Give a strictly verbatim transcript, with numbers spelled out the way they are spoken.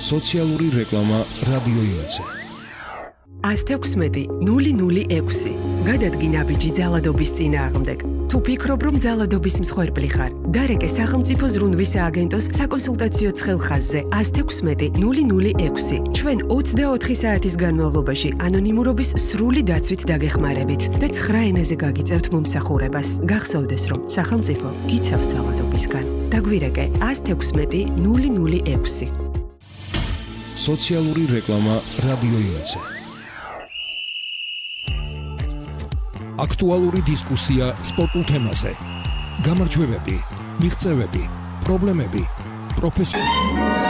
სოციალური რეკლამა რადიო იმედზე. ას თექვსმეტი ნული ნული ექვსი გადადგინა ბიჯი ძალადობის წინააღმდეგ. თუ ფიქრობ, რომ ძალადობის მსხვერპლი ხარ, დარეკე სახელმწიფო ზრუნვის სააგენტოს საკონსულტაციო ცხელხაზზე ას თექვსმეტი ნული ნული ექვსი. ჩვენ ოცდაოთხი საათის განმავლობაში ანონიმურობის სრული დაცვით დაგეხმარებით და ცხრა ენაზე გაგიწევთ მომსახურებას. გახსოვდეს, რომ სახელმწიფო გიცავს ძალადობისგან. დაგვირეკე ას თექვსმეტი ნული ნული ექვსი. სოციალური რეკლამა რადიო იმედზე. აქტუალური დისკუსია სპორტულ თემაზე. გამარჯვებები, მიღწევები, პრობლემები, პროფესიო